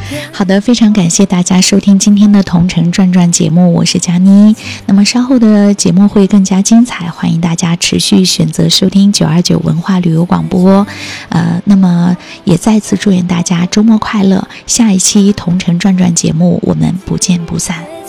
好的，非常感谢大家收听今天的同城转转节目，我是佳妮。那么稍后的节目会更加精彩，欢迎大家持续选择收听929文化旅游广播。那么也再次祝愿大家周末快乐，下一期同城转转节目我们不见不散。